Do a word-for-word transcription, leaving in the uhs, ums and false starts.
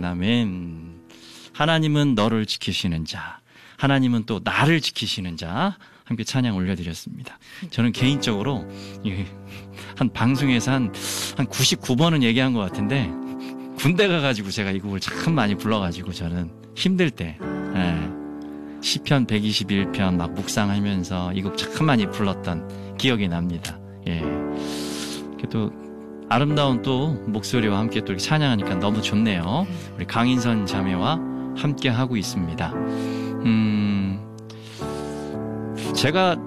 아멘, 아멘. 하나님은 너를 지키시는 자, 하나님은 또 나를 지키시는 자, 함께 찬양 올려드렸습니다. 저는 개인적으로 한 방송에서 한, 한 구십구 번은 얘기한 것 같은데 군대 가가지고 제가 이 곡을 참 많이 불러가지고 저는 힘들 때 예, 시편 백이십일 편 막 묵상하면서 이 곡 참 많이 불렀던 기억이 납니다. 예. 또 아름다운 또 목소리와 함께 또 이렇게 찬양하니까 너무 좋네요. 우리 강인선 자매와 함께 하고 있습니다. 음, 제가